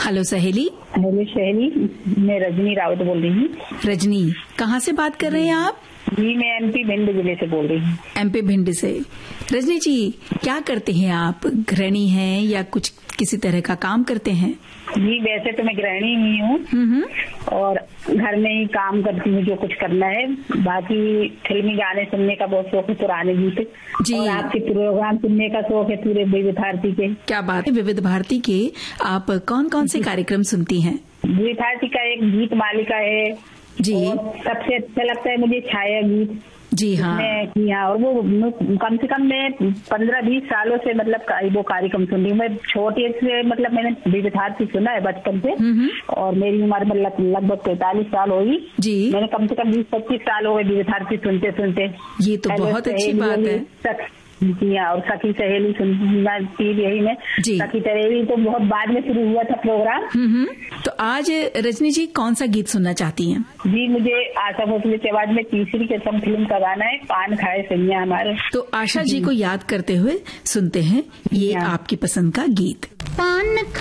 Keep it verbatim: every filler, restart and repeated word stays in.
Hello सहेली। Hello सहेली, मैं रजनी रावत बोल रही हूँ। रजनी, कहाँ से बात कर रहे हैं आप? जी, मैं एमपी भिंड जिले से बोल रही हूँ। एमपी भिंड से। रजनी जी, क्या करते हैं आप? गृहिणी हैं या कुछ किसी तरह का काम करते हैं? जी, वैसे तो मैं गृहिणी ही हूँ और घर में ही काम करती हूँ, जो कुछ करना है। बाकी फिल्मी गाने सुनने का बहुत शौक है, पुराने गीत जी। और आपके प्रोग्राम सुनने का शौक है पूरे विविध भारती के। क्या बात है। विविध भारती के आप कौन कौन से कार्यक्रम सुनती हैं? विविध भारती का एक गीत मालिका है जी। और सबसे अच्छा लगता है मुझे छाया गीत। जी हाँ। हाँ, और वो कम से कम मैं पंद्रह बीस सालों से मतलब वो कार्यक्रम सुन रही हूँ। मैं छोटे से मतलब मैंने विविध भारती सुना है बचपन से और मेरी उम्र मतलब लगभग पैंतालीस साल होगी। जी। मैंने कम से कम बीस पच्चीस साल हो गए विविध भारती सुनते सुनते। ये तो बहुत अच्छी बात है। जी हाँ, और सखी सहेली सुनना थी यही में। सखी सहेली तो बहुत बाद में शुरू हुआ था प्रोग्राम। तो आज रजनी जी कौन सा गीत सुनना चाहती हैं? जी, मुझे आशा भोसले की आवाज में तीसरी कसम फिल्म का गाना है, पान खाए सैया हमारे। तो आशा जी को याद करते हुए सुनते हैं ये आपकी पसंद का गीत। पान